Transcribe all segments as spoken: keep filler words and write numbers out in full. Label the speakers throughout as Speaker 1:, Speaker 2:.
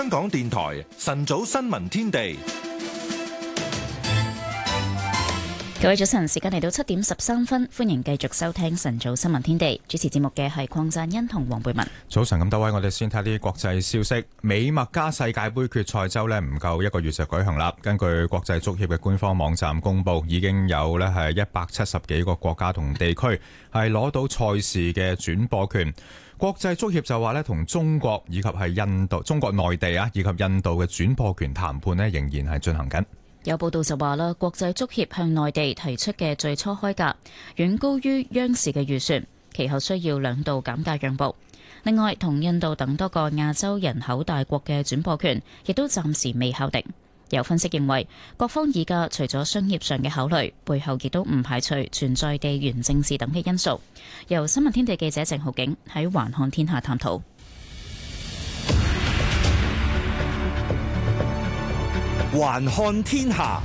Speaker 1: 香港電台晨早新聞天地。
Speaker 2: 各位早晨，時間嚟到七點十三分，歡迎繼續收聽晨早新聞天地。主持節目嘅係鄺贊恩同黃貝文。
Speaker 3: 早晨咁多位，我哋先睇啲國際消息。美墨加世界盃決賽周呢唔夠一個月就舉行啦。根據國際足協嘅官方網站公布，已經有呢係一百七十幾個國家同地區係攞到賽事嘅轉播權。國際足協就話呢，同中國以及係印度、中國內地啊以及印度嘅轉播權談判呢，仍然係進行緊。
Speaker 2: 有報道就話啦，國際足協向內地提出嘅最初開價遠高於央視嘅預算，其後需要兩度減價讓步。另外，同印度等多個亞洲人口大國嘅轉播權亦都暫時未敲定。有分析認為，各方議價除咗商業上嘅考慮，背後亦都唔排除存在地緣政治等嘅因素。由新聞天地記者鄭浩景喺環看天下探討。
Speaker 4: 環看天下，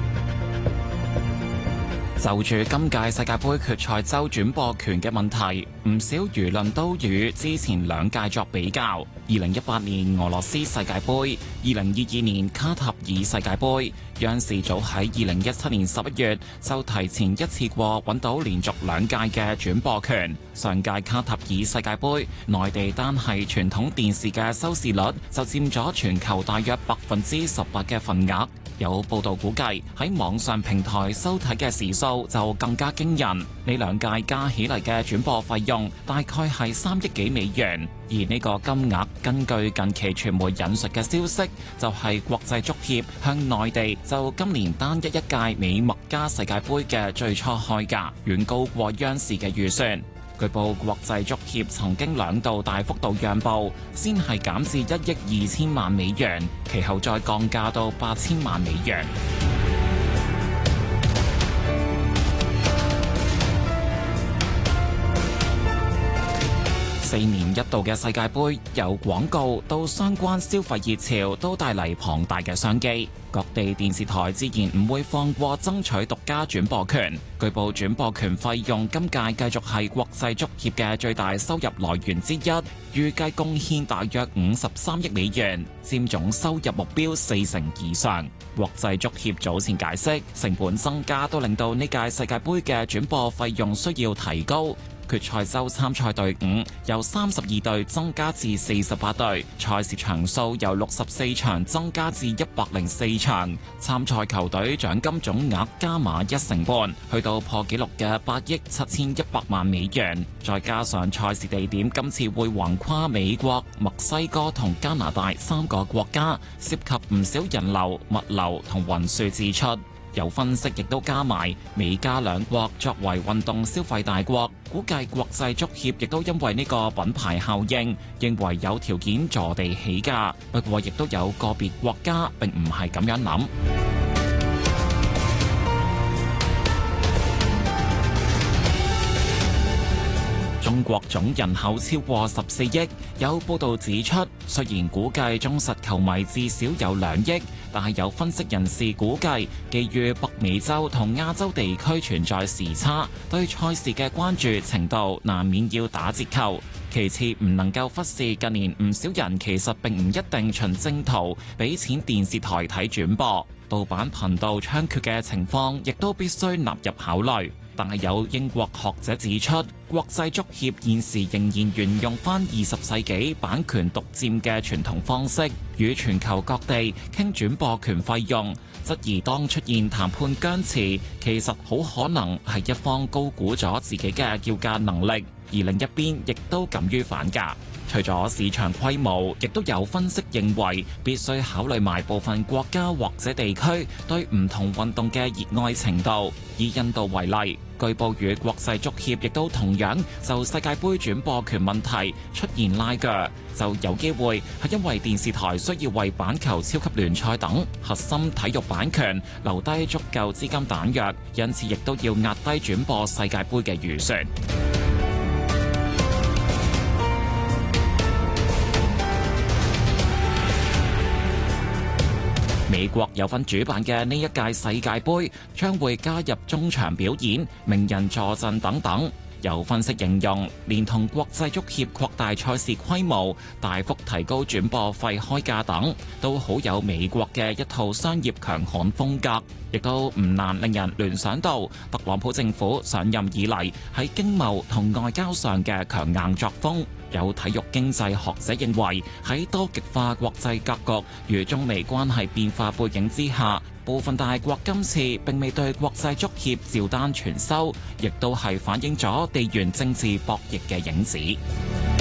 Speaker 4: 就住今屆世界盃決賽周轉播權嘅問題，唔少輿論都與之前兩屆作比較。二零一八年俄羅斯世界盃、二零二二年卡塔爾世界盃，央視早喺二零一七年十一月就提前一次過揾到連續兩屆嘅轉播權。上屆卡塔爾世界盃，內地單係傳統電視嘅收視率就佔咗全球大約百分之十八嘅份額。有報道估計喺網上平台收睇嘅時數就更加驚人，呢兩屆加起嚟嘅轉播費用大概係三億幾美元，而呢個金額根據近期傳媒引述嘅消息，就係國際足協向內地就今年單一一屆美墨加世界盃嘅最初開價，遠高過央視嘅預算。據報國際足協曾經兩度大幅度讓步，先係減至一億二千萬美元，其後再降價到八千萬美元。四年一度嘅世界盃，由廣告到相關消費熱潮，都帶嚟龐大嘅商機。各地電視台自然唔會放過爭取獨家轉播權。據報轉播權費用今屆繼續係國際足協嘅最大收入來源之一，預計貢獻大約五十三億美元，佔總收入目標四成以上。國際足協早前解釋，成本增加都令到呢屆世界盃嘅轉播費用需要提高。決賽周參賽隊伍由三十二隊增加至四十八隊，賽事場數由六十四場增加至一百零四場，參賽球隊獎金總額加碼一成半，去到破紀錄嘅八億七千一百萬美元。再加上賽事地點今次會橫跨美國、墨西哥同加拿大三個國家，涉及唔少人流、物流同運輸支出。有分析亦都加埋美加兩國作為運動消費大國，估計國際足協亦都因為呢個品牌效應，認為有條件坐地起價。不過亦都有個別國家並唔係咁樣諗。中國總人口超過十四億，有報道指出，雖然估計忠實球迷至少有兩億，但係有分析人士估計，基於北美洲同亞洲地區存在時差，對賽事嘅關注程度難免要打折扣。其次，唔能夠忽視近年唔少人其實並唔一定循正途俾錢電視台睇轉播，盜版頻道猖獗嘅情況亦都必須納入考慮。但係有英國學者指出，國際足協現時仍然沿用翻二十世紀版權獨佔嘅傳統方式，與全球各地傾轉播權費用，質疑當出現談判僵持，其實好可能係一方高估咗自己嘅叫價能力，而另一邊亦都敢於反價。除咗市場規模，亦都有分析認為必須考慮埋部分國家或者地區對唔同運動嘅熱愛程度。以印度為例，據報與國際足協亦都同樣就世界盃轉播權問題出現拉鋸，就有機會係因為電視台需要為板球超級聯賽等核心體育版權留低足夠資金彈藥，因此亦都要壓低轉播世界盃嘅預算。美國有份主辦嘅呢一屆世界盃將會加入中場表演、名人助陣等等。 有分析形容，連同國際足協擴大賽事規模、大幅提高轉播費開價等，都好有美國嘅一套商業強悍風格，亦都唔難令人聯想到特朗普政府上任以嚟喺經貿同外交上嘅強硬作風。有體育經濟學者認為，喺多極化國際格局與中美關係變化背景之下，部分大國今次並未對國際足協照單全收，亦都係反映咗地緣政治博弈嘅影子。